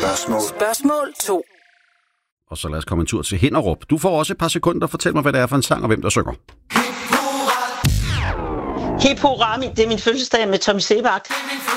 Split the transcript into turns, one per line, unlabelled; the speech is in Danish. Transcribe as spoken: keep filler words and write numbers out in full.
Spørgsmål.
Spørgsmål to.
Og så lad os komme en tur til Hinderup. Du får også et par sekunder. Fortæl mig, hvad det er for en sang, og hvem der synger.
Hip hurra, det er min fødselsdag med Tommy Sebak.